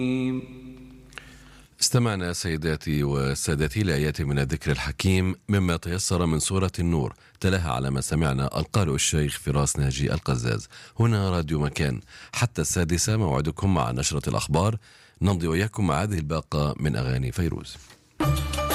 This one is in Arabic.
استمعنا سيداتي وسادتي لآيات من الذكر الحكيم مما تيسر من سورة النور، تلاها على ما سمعنا القارئ الشيخ فراس ناجي القزاز. هنا راديو مكان حتى 6 موعدكم مع نشرة الأخبار، نمضي وإياكم مع هذه الباقة من أغاني فيروز.